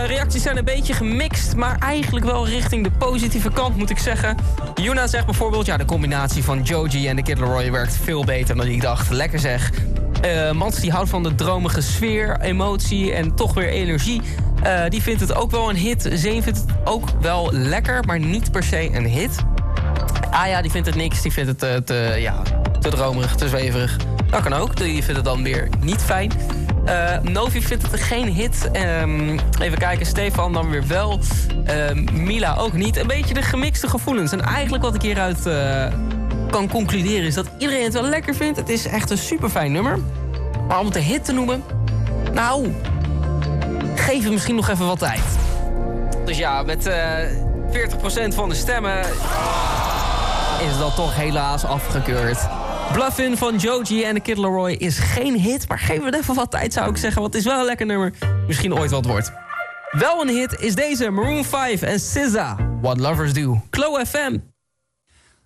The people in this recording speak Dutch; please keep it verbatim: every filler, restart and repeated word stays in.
reacties zijn een beetje gemixt, maar eigenlijk wel richting de positieve kant, moet ik zeggen. Yuna zegt bijvoorbeeld, ja, de combinatie van Joji en de Kid Laroi werkt veel beter dan ik dacht. Lekker zeg. Uh, Mats die houdt van de dromige sfeer, emotie en toch weer energie. Uh, die vindt het ook wel een hit. Zeen vindt het ook wel lekker, maar niet per se een hit. Aya die vindt het niks, die vindt het uh, te, ja, te dromerig, te zweverig. Dat kan ook, die vindt het dan weer niet fijn. Uh, Novi vindt het geen hit. Um, even kijken, Stefan dan weer wel. Uh, Mila ook niet. Een beetje de gemixte gevoelens. En eigenlijk wat ik hieruit uh, kan concluderen is dat iedereen het wel lekker vindt. Het is echt een super fijn nummer. Maar om het een hit te noemen, nou, geef het misschien nog even wat tijd. Dus ja, met uh, veertig procent van de stemmen is dat toch helaas afgekeurd. Bluffin van Joji en de Kid Laroi is geen hit, maar geef het even wat tijd, zou ik zeggen, want het is wel een lekker nummer. Misschien ooit wat wordt. Wel een hit is deze, Maroon vijf en S Z A, What Lovers Do. Klo F M.